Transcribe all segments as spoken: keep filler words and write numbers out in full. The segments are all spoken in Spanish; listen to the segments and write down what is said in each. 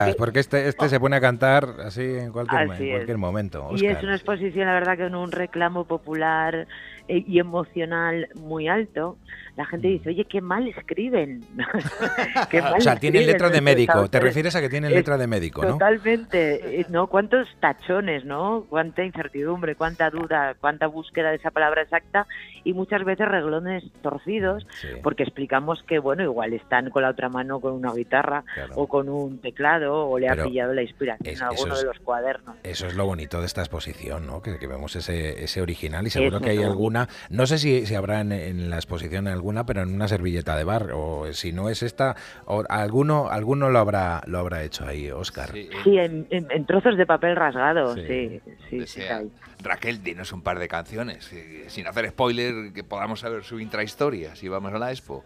Es porque este, este se pone a cantar así en cualquier, en Así es. cualquier momento, Y es Óscar. una exposición, la verdad, que con un reclamo popular eh, y emocional muy alto. La gente dice, oye, qué mal escriben. Qué mal O sea, tiene escriben letra de nuestros médico. Te autores. refieres a que tiene Es letra de médico, ¿no? Totalmente, eh, ¿no? Cuántos tachones, ¿no? Cuánta incertidumbre, cuánta duda, cuánta búsqueda de esa palabra exacta y muchas veces reglones torcidos, Sí. porque explicamos que, bueno, igual están con la otra mano con una guitarra Claro. o con un teclado o le Pero ha pillado la inspiración es- en alguno eso es- de los cuadernos. Eso es lo bonito de esta exposición, ¿no? Que, que vemos ese, ese original y seguro Eso que es hay lo alguna, no sé si, si habrá en, en la exposición alguna, pero en una servilleta de bar, o si no es esta, o alguno alguno lo habrá lo habrá hecho ahí, Óscar. Sí, eh, Sí, en, en- en trozos de papel rasgado, Sí. sí, sí, sí, desea. hay. Raquel, dinos un par de canciones, eh, sin hacer spoiler, que podamos saber su intrahistoria, si vamos a la expo.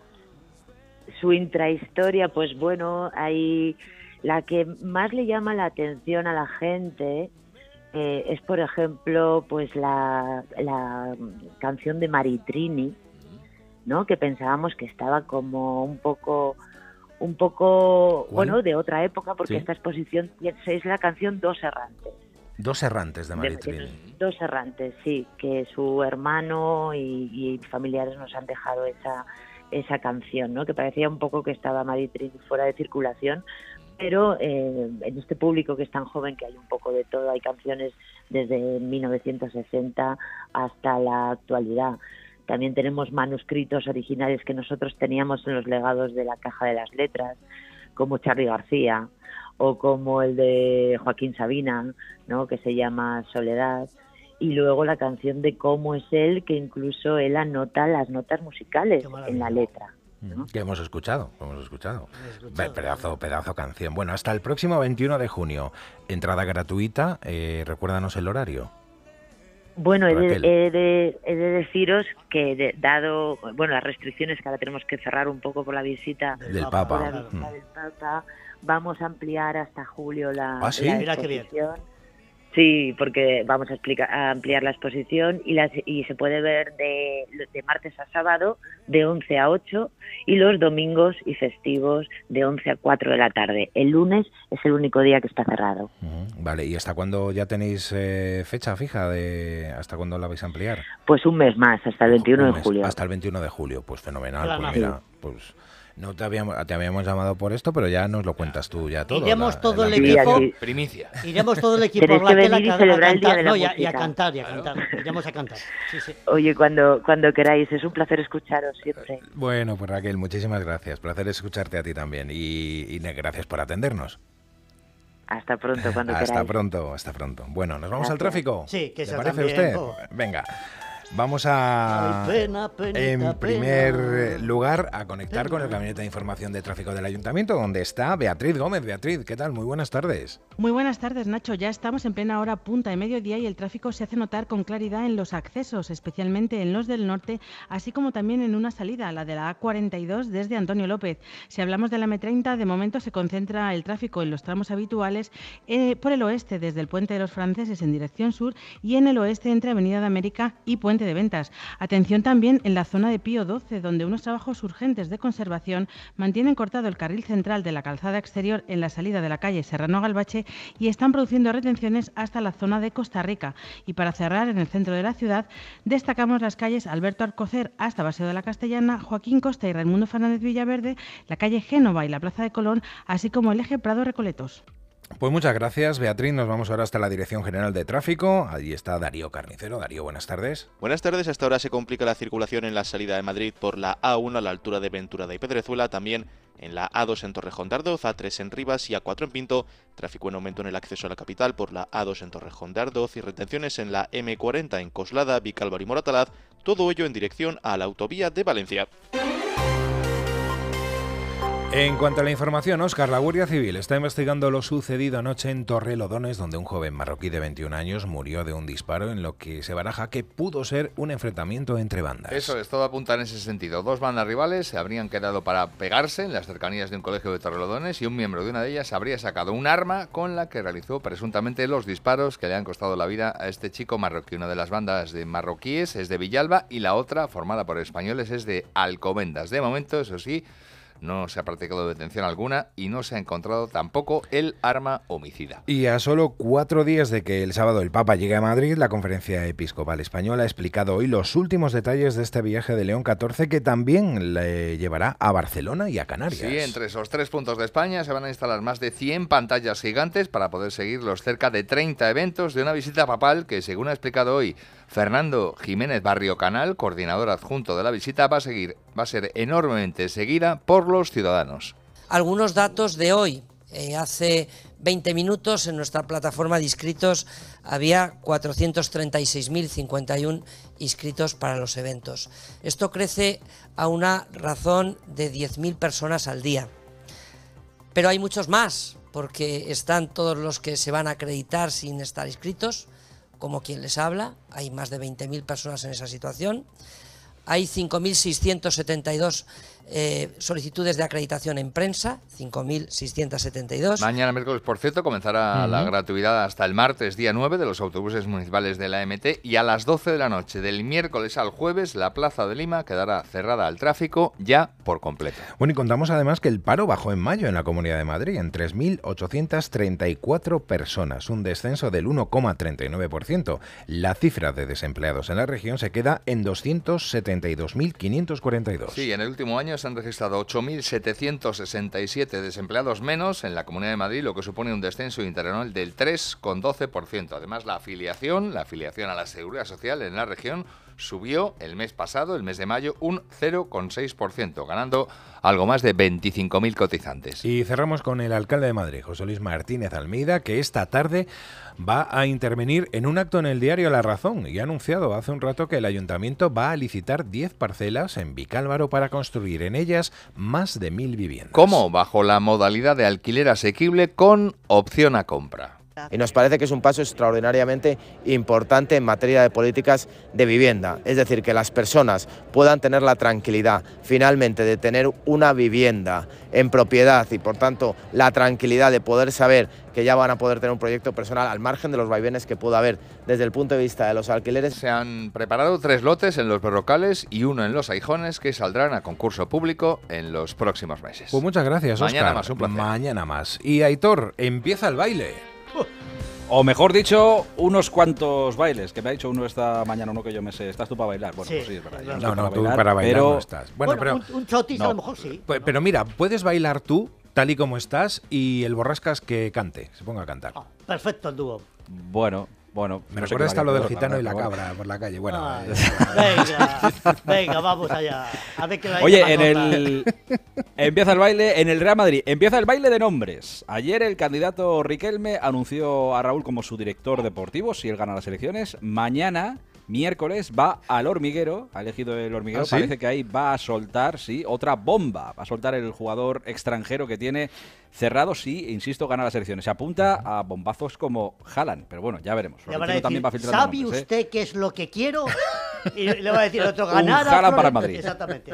Su intrahistoria, pues bueno, hay la que más le llama la atención a la gente eh, es, por ejemplo, pues la, la canción de Maritrini, ¿no? Que pensábamos que estaba como un poco, un poco, ¿Cuál? bueno, de otra época, porque Sí. esta exposición es la canción Dos Errantes. Dos errantes de De- Maritrini. de- Dos errantes, sí, que su hermano y, y familiares nos han dejado esa esa canción, ¿no? Que parecía un poco que estaba Maritrini fuera de circulación, pero eh, en este público que es tan joven, que hay un poco de todo, hay canciones desde mil novecientos sesenta hasta la actualidad. También tenemos manuscritos originales que nosotros teníamos en los legados de la Caja de las Letras, como Charly García, o como el de Joaquín Sabina, ¿no? Que se llama Soledad, y luego la canción de Cómo es él, que incluso él anota las notas musicales Qué maravilla. en la letra, ¿no? Mm, Que hemos escuchado, hemos escuchado. Hemos escuchado. Ve- Pedazo, pedazo canción. Bueno, hasta el próximo veintiuno de junio. Entrada gratuita. Eh, recuérdanos el horario. Bueno, he de, Raquel. he de- he de deciros que de- dado, bueno, las restricciones que ahora tenemos que cerrar un poco por la visita Del por Papa. la claro. visita Mm. del Papa, vamos a ampliar hasta julio la, ¿Ah, sí? la Mira qué bien. exposición. Sí, porque vamos a, explicar, a ampliar la exposición y, las, y se puede ver de, de martes a sábado de once a ocho y los domingos y festivos de once a cuatro de la tarde. El lunes es el único día que está cerrado. Ujú, Vale, ¿y hasta cuándo ya tenéis eh, fecha fija de hasta cuándo la vais a ampliar? Pues un mes más, hasta el veintiuno Un de mes, julio. Hasta el veintiuno de julio, pues fenomenal. Claro, Pues sí. mira, pues no te habíamos, te habíamos llamado por esto, pero ya nos lo cuentas tú ya todo. Iremos todo el Sí, equipo. así. Primicia. Iremos todo el equipo Tenéis a que Raquel a, venir y ca- a celebrar el Día cantar, de la no, y a, y a Música. cantar, y a Claro. cantar. Iremos a cantar. Sí, sí. Oye, cuando, cuando queráis, es un placer escucharos siempre. Bueno, pues Raquel, muchísimas gracias. Placer escucharte a ti también y, y gracias por atendernos. Hasta pronto, cuando Hasta queráis. pronto, hasta pronto. Bueno, ¿nos vamos al Gracias. tráfico? Sí, que ¿Le eso parece también, usted? oh. Venga. Vamos a, Ay, pena, penita, en primer pena. lugar, a conectar con el Pena. Gabinete de Información de Tráfico del Ayuntamiento, donde está Beatriz Gómez. Beatriz, ¿qué tal? Muy buenas tardes. Muy buenas tardes, Nacho. Ya estamos en plena hora punta de mediodía y el tráfico se hace notar con claridad en los accesos, especialmente en los del norte, así como también en una salida, la de la A cuarenta y dos desde Antonio López. Si hablamos de la eme treinta, de momento se concentra el tráfico en los tramos habituales eh, por el oeste, desde el Puente de los Franceses en dirección sur y en el oeste entre Avenida de América y Puente de Ventas. Atención también en la zona de Pío doce, donde unos trabajos urgentes de conservación mantienen cortado el carril central de la calzada exterior en la salida de la calle Serrano Galbache y están produciendo retenciones hasta la zona de Costa Rica. Y para cerrar, en el centro de la ciudad, destacamos las calles Alberto Alcocer hasta Paseo de la Castellana, Joaquín Costa y Raimundo Fernández Villaverde, la calle Génova y la Plaza de Colón, así como el eje Prado Recoletos. Pues muchas gracias, Beatriz. Nos vamos ahora hasta la Dirección General de Tráfico. Allí está Darío Carnicero. Darío, buenas tardes. Buenas tardes. Hasta ahora se complica la circulación en la salida de Madrid por la A uno a la altura de Venturada y Pedrezuela, también en la A dos en Torrejón de Ardoz, A tres en Rivas y A cuatro en Pinto. Tráfico en aumento en el acceso a la capital por la A dos en Torrejón de Ardoz y retenciones en la eme cuarenta en Coslada, Vicálvaro y Moratalaz. Todo ello en dirección a la autovía de Valencia. En cuanto a la información, Óscar, la Guardia Civil está investigando lo sucedido anoche en Torrelodones, donde un joven marroquí de veintiún años murió de un disparo en lo que se baraja que pudo ser un enfrentamiento entre bandas. Eso es, todo apunta en ese sentido. Dos bandas rivales se habrían quedado para pegarse en las cercanías de un colegio de Torrelodones y un miembro de una de ellas habría sacado un arma con la que realizó presuntamente los disparos que le han costado la vida a este chico marroquí. Una de las bandas de marroquíes es de Villalba y la otra, formada por españoles, es de Alcobendas. De momento, eso sí, No se ha practicado detención alguna y no se ha encontrado tampoco el arma homicida. Y a solo cuatro días de que el sábado el Papa llegue a Madrid, la Conferencia Episcopal Española ha explicado hoy los últimos detalles de este viaje de León catorce, que también le llevará a Barcelona y a Canarias. Sí, entre esos tres puntos de España se van a instalar más de cien pantallas gigantes para poder seguir los cerca de treinta eventos de una visita papal que, según ha explicado hoy Fernando Jiménez Barrio Canal, coordinador adjunto de la visita, va a seguir, va a ser enormemente seguida por los ciudadanos. Algunos datos de hoy. Eh, hace veinte minutos en nuestra plataforma de inscritos había cuatrocientos treinta y seis mil cincuenta y uno inscritos para los eventos. Esto crece a una razón de diez mil personas al día. Pero hay muchos más, porque están todos los que se van a acreditar sin estar inscritos, como quien les habla. Hay más de veinte mil personas en esa situación. Hay cinco mil seiscientos setenta y dos eh, solicitudes de acreditación en prensa, cinco mil seiscientos setenta y dos. Mañana miércoles, por cierto, comenzará uh-huh. la gratuidad hasta el martes, día nueve, de los autobuses municipales de la E M T, y a las doce de la noche del miércoles al jueves la Plaza de Lima quedará cerrada al tráfico ya por completo. Bueno, y contamos además que el paro bajó en mayo en la Comunidad de Madrid en tres mil ochocientas treinta y cuatro personas, un descenso del uno coma treinta y nueve por ciento. La cifra de desempleados en la región se queda en doscientos setenta y dos mil quinientos cuarenta y dos. Sí, en el último año se han registrado ocho mil setecientos sesenta y siete desempleados menos en la Comunidad de Madrid, lo que supone un descenso interanual del tres coma doce por ciento. Además, la afiliación, la afiliación a la Seguridad Social en la región subió el mes pasado, el mes de mayo, un cero coma seis por ciento, ganando algo más de veinticinco mil cotizantes. Y cerramos con el alcalde de Madrid, José Luis Martínez Almeida, que esta tarde va a intervenir en un acto en el diario La Razón y ha anunciado hace un rato que el ayuntamiento va a licitar diez parcelas en Vicálvaro para construir en ellas más de mil viviendas. ¿Cómo? Bajo la modalidad de alquiler asequible con opción a compra. Y nos parece que es un paso extraordinariamente importante en materia de políticas de vivienda. Es decir, que las personas puedan tener la tranquilidad finalmente de tener una vivienda en propiedad y por tanto la tranquilidad de poder saber que ya van a poder tener un proyecto personal al margen de los vaivenes que pueda haber desde el punto de vista de los alquileres. Se han preparado tres lotes en los Berrocales y uno en los Aijones que saldrán a concurso público en los próximos meses. Pues muchas gracias, Óscar. Mañana más, un placer. Mañana más. Y Aitor, empieza el baile. O mejor dicho, unos cuantos bailes, que me ha dicho uno esta mañana, uno que yo me sé. ¿Estás tú para bailar? Bueno, sí, pues sí, es verdad. No, no, no, para tú bailar, para bailar pero... no estás. Bueno, Bueno, pero... un, un chotis no. a lo mejor sí. Pues, pero mira, puedes bailar tú, tal y como estás, y el Borrascas que cante, se ponga a cantar. Ah, perfecto el dúo. Bueno, bueno. Me no sé recuerda qué hasta lo del vaya, gitano y la bueno. cabra por la calle. Bueno, Ah, eh, venga, venga, vamos allá. A ver qué la Oye, llama en corta. el empieza el baile en el Real Madrid. Empieza el baile de nombres. Ayer el candidato Riquelme anunció a Raúl como su director deportivo si él gana las elecciones. Mañana, miércoles, va al Hormiguero. Ha elegido el Hormiguero. ¿Ah, sí? Parece que ahí va a soltar, sí, otra bomba. Va a soltar el jugador extranjero que tiene cerrado si, insisto, gana las elecciones. Se apunta a bombazos como Haaland, pero bueno, ya veremos. Le van a Florentino también va decir, filtrando ¿sabe nombres, ¿eh? usted qué es lo que quiero? Y le va a decir el otro, Un ganar a Haaland para el Florentino. Madrid. Exactamente.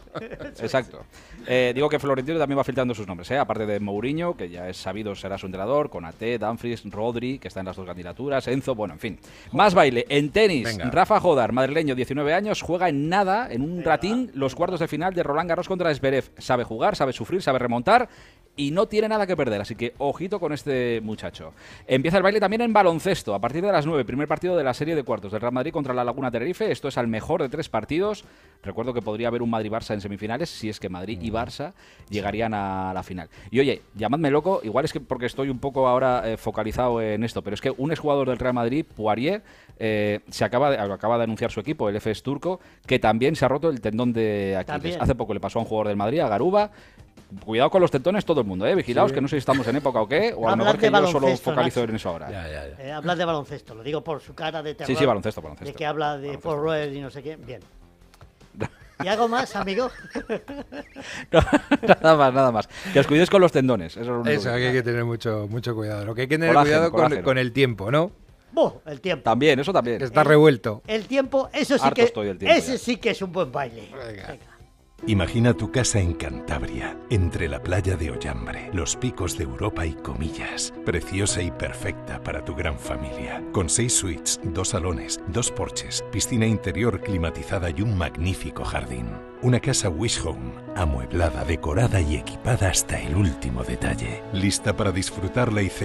Exacto. Eh, digo que Florentino también va filtrando sus nombres, ¿eh? Aparte de Mourinho, que ya es sabido será su entrenador, Konaté, Dumfries, Rodri, que está en las dos candidaturas, Enzo, bueno, en fin. Más baile. En tenis, Venga. Rafa Jodar, madrileño, diecinueve años, juega en nada, en un ratín, los cuartos de final de Roland Garros contra Zverev. Sabe jugar, sabe sufrir, sabe remontar y no tiene nada que perder, así que ojito con este muchacho. Empieza el baile también en baloncesto, a partir de las nueve, primer partido de la serie de cuartos del Real Madrid contra la Laguna Tenerife. Esto es al mejor de tres partidos. Recuerdo que podría haber un Madrid-Barça en semifinales, si es que Madrid y Barça llegarían a la final. Y oye, llamadme loco, igual es que porque estoy un poco ahora eh, focalizado en esto, pero es que un exjugador del Real Madrid, Poirier, eh, se acaba de, acaba de anunciar su equipo, el F S turco, que también se ha roto el tendón de Aquiles. También. Hace poco le pasó a un jugador del Madrid, a Garuba. Cuidado con los tentones todo el mundo, ¿eh? Vigilaos, Sí. que no sé si estamos en época o qué, o a lo Hablar mejor de que yo solo baloncesto, focalizo Nacho. en eso ahora. ya, ya, ya. Eh, hablas de baloncesto, lo digo por su cara de terror. Sí, sí, baloncesto, baloncesto. De que habla de Baloncesto. Paul Roel y no sé qué. Bien. ¿Y algo más, amigo? No, nada más, nada más. Que os cuidéis con los tendones. Eso, es lo único Eso, que- que hay que tener mucho, mucho cuidado. Lo que hay que tener Colágeno, cuidado con, colágeno. con el tiempo, ¿no? Buh, el tiempo. También, eso también. Que está revuelto. El tiempo, eso sí Harto que estoy del tiempo ese ya. sí que es un buen baile. Venga. Venga. Imagina tu casa en Cantabria, entre la playa de Ollambre, los picos de Europa y Comillas. Preciosa y perfecta para tu gran familia. Con seis suites, dos salones, dos porches, piscina interior climatizada y un magnífico jardín. Una casa Wish Home, amueblada, decorada y equipada hasta el último detalle. Lista para disfrutarla y celebrar